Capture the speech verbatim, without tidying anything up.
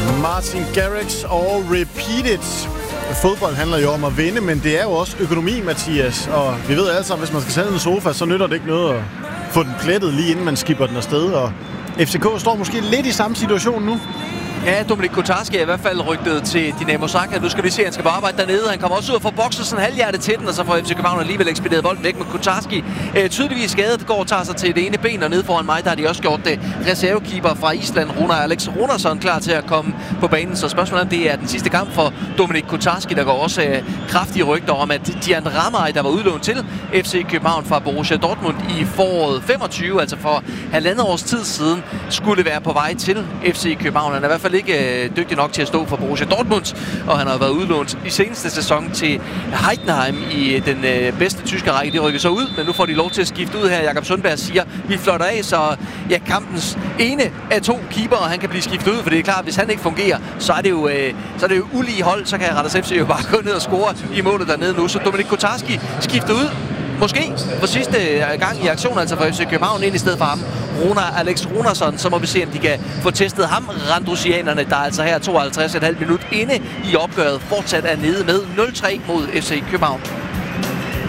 Martin Garrix og Repeat It. Fodbold handler jo om at vinde, men det er jo også økonomi, Mathias. Og vi ved alle sammen, hvis man skal sælge en sofa, så nytter det ikke noget at få den plettet lige inden man skipper den afsted. Og F C K står måske lidt i samme situation nu. Ja, Dominik Kotarski er i hvert fald rygtet til Dinamo Zagreb. Nu skal vi se, at han skal på arbejde dernede. Han kommer også ud og får bokset sådan halvhjertet til den, og så får F C København alligevel ekspederet bolden væk med Kotarski. Øh, tydeligvis skadet, går og tager sig til det ene ben, og nede foran mig, der har de også gjort det. Reservekeeper fra Island, Runar Alex Runarsson, klar til at komme på banen. Så spørgsmålet om det er den sidste kamp for Dominik Kotarski. Der går også øh, kraftige rygter om, at Dian Ramay, der var udlånt til F C København fra Borussia Dortmund i foråret femogtyve, altså for halvandet års tid siden, skulle være på vej til F C København. Han er i hvert fald ikke øh, dygtig nok til at stå for Borussia Dortmund, og han har været udlånt i seneste sæson til Heidenheim i den øh, bedste tyske række. De rykker så ud, men nu får de lov til at skifte ud her. Jakob Sundberg siger, vi flotter af, så ja, kampens ene af to keeper, han kan blive skiftet ud, for det er klart, hvis han ikke fungerer, så er det jo, øh, så er det jo ulige hold, så kan Randers F C jo bare gå ned og score i målet dernede nu. Så Dominik Kotarski skifter ud, måske for sidste gang i aktion, altså for F C København, ind i stedet for ham, Runar Alex Runarsson. Så må vi se, om de kan få testet ham, randrusianerne, der altså her tooghalvtreds komma fem minut inde i opgøret fortsat er nede med nul tre mod F C København.